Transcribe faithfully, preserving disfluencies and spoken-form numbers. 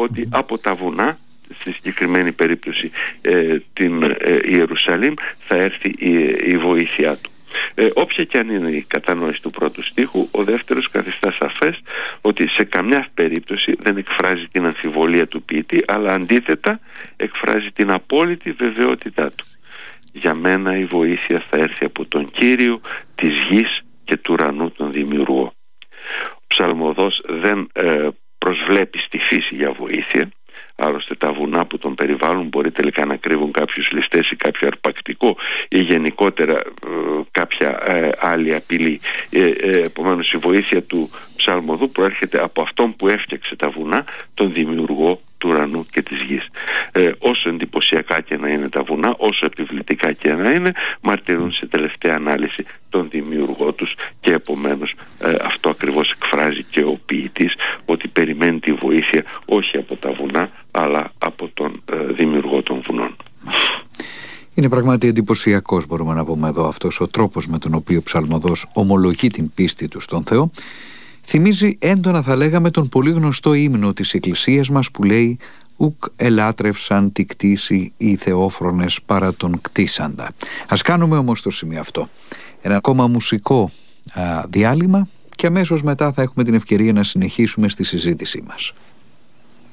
ότι από τα βουνά, στη συγκεκριμένη περίπτωση ε, την ε, Ιερουσαλήμ, θα έρθει η, η βοήθειά του. Ε, όποια και αν είναι η κατανόηση του πρώτου στίχου, ο δεύτερος καθιστά σαφές ότι σε καμιά περίπτωση δεν εκφράζει την αμφιβολία του ποιητή, αλλά αντίθετα εκφράζει την απόλυτη βεβαιότητά του. Για μένα η βοήθεια θα έρθει από τον Κύριο της γης και του ουρανού τον Δημιουργό. Ο ψαλμοδός δεν ε, προσβλέπει στη φύση για βοήθεια. Άλλωστε τα βουνά που τον περιβάλλουν μπορεί τελικά να κρύβουν κάποιους ληστές ή κάποιο αρπακτικό ή γενικότερα ε, κάποια ε, άλλη απειλή. Ε, ε, επομένως η βοήθεια του ψαλμοδού προέρχεται από αυτόν που έφτιαξε τα βουνά, τον Δημιουργό του ουρανού και της γης. Ε, όσο εντυπωσιακά και να είναι τα βουνά, όσο επιβλητικά και να είναι, μαρτυρούν σε τελευταία ανάλυση τον Δημιουργό τους, και επομένως ε, αυτό ακριβώς εκφράζει και ο ποιητής, ότι περιμένει τη βοήθεια όχι από τα βουνά αλλά από τον ε, Δημιουργό των βουνών. Είναι πραγματικά εντυπωσιακός, μπορούμε να πούμε εδώ, αυτός ο τρόπος με τον οποίο ο ψαλμοδός ομολογεί την πίστη του στον Θεό. Θυμίζει έντονα, θα λέγαμε, τον πολύ γνωστό ύμνο της Εκκλησίας μας που λέει «Ουκ ελάτρευσαν τη κτήση οι θεόφρονες παρά τον κτίσαντα». Ας κάνουμε όμως το σημείο αυτό ένα ακόμα μουσικό α, διάλειμμα και αμέσως μετά θα έχουμε την ευκαιρία να συνεχίσουμε στη συζήτησή μας.